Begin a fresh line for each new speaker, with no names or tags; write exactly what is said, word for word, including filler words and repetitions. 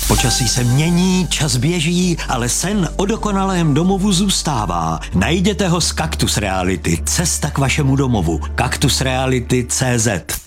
Počasí se mění, čas běží, ale sen o dokonalém domovu zůstává. Najděte ho z Kaktus Reality. Cesta k vašemu domovu. kaktus reality tečka cé zet